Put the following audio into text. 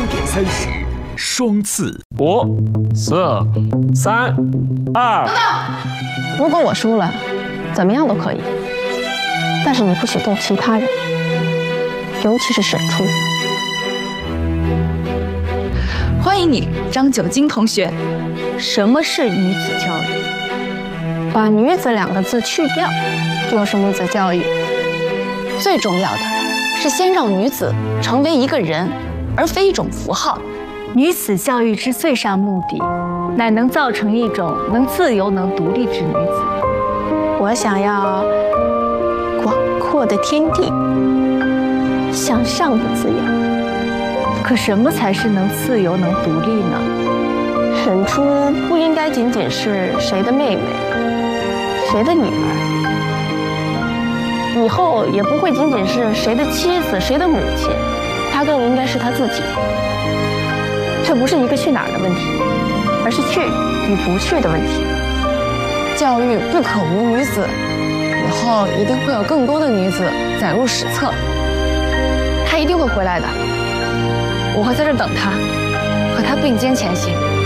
点30，双刺。 5、4、3、2。 如果我输了，怎么样都可以，但是你不许动其他人，尤其是沈初。 欢迎你，张九金同学。 什么是女子教育？把女子2个字去掉，就是女子教育。最重要的是先让女子成为一个人，而非一种符号。 女子教育之最上目的，乃能造成一种能自由、能独立之女子。 我想要广阔的天地，向上的滋养。 可什么才是能自由、能独立呢？ 沈初不应该仅仅是谁的妹妹，谁的女儿，以后也不会仅仅是谁的妻子、谁的母亲，她更应该是她自己。这不是一个去哪儿的问题，而是去与不去的问题。教育不可无女子，以后一定会有更多的女子载入史册。她一定会回来的，我会在这等她，和她并肩前行。